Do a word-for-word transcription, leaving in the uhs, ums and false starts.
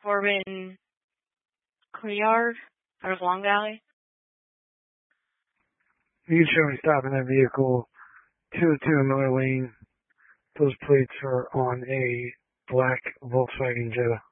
Corbin Clear out of Long Valley. You show me stopping that vehicle, two oh two Miller Lane. Those plates are on a black Volkswagen Jetta.